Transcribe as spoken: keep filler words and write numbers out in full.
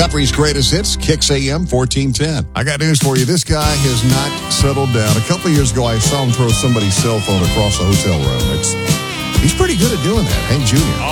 Country's greatest hits, Kicks A M fourteen ten. I got news for you. This guy has not settled down. A couple of years ago, I saw him throw somebody's cell phone across the hotel room. It's, he's pretty good at doing that. Hank Junior